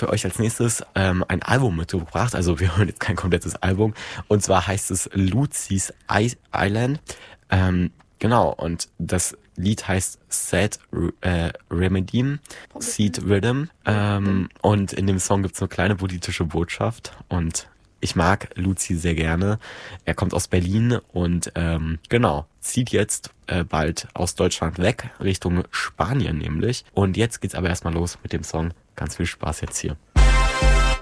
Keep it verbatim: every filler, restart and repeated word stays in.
für euch als nächstes ähm, ein Album mitgebracht. Also wir hören jetzt kein komplettes Album. Und zwar heißt es Lucy's Island. Ähm, genau, und das Lied heißt Sad äh, Remedy, Seed Rhythm. Ähm, und in dem Song gibt's eine kleine politische Botschaft. Und ich mag Lucy sehr gerne. Er kommt aus Berlin und ähm, genau, zieht jetzt äh, bald aus Deutschland weg, Richtung Spanien nämlich. Und jetzt geht's aber erstmal los mit dem Song. Ganz viel Spaß jetzt hier.